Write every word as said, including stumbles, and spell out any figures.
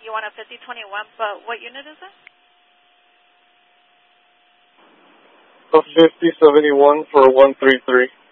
You want a fifty twenty-one, but what unit is it? A fifty seventy-one for one three three.